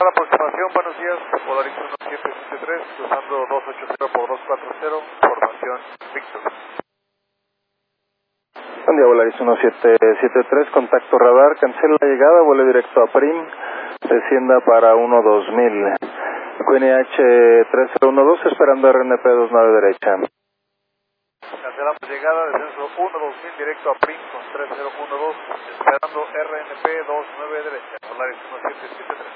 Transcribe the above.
La aproximación, buenos días, Polaris 1773, cruzando 280 por 240, formación Víctor. Buen día, Polaris 1773, contacto radar, cancela la llegada, vuelo directo a Prim, descienda para 12000. QNH 3012, esperando RNP 29 derecha. Cancelamos llegada, descenso 12000, directo a Prim con 3012, esperando RNP 29 derecha, Polaris 1773.